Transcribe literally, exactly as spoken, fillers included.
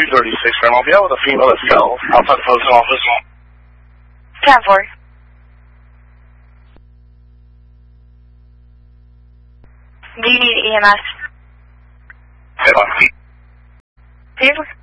two thirty-six for Mobile with a female at cell. Outside the post office. ten four. Do you need E M S? Hey, bye. Seriously?